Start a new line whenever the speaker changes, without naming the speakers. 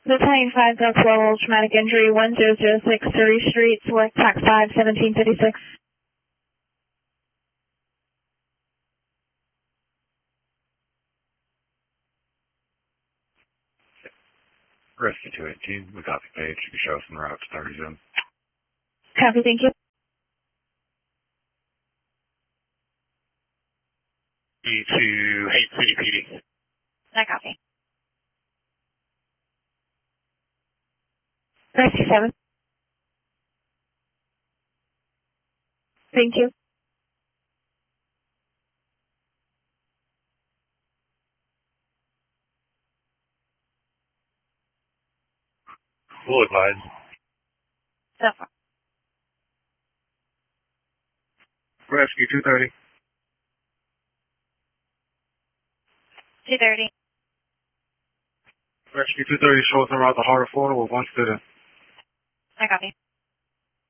Battalion 5 Delta Level, traumatic injury, 1006 Surrey Street, select TAC 5, 1756.
Rescue 218, we copy page. You can show us en route to 30 zone.
Copy, thank you.
To Haight City PD.
I copy. Rescue 7. Thank you.
We'll advise.
So far.
Rescue 230.
230.
Rescue 230 shows en route to Harder, Florida with one student.
I copy.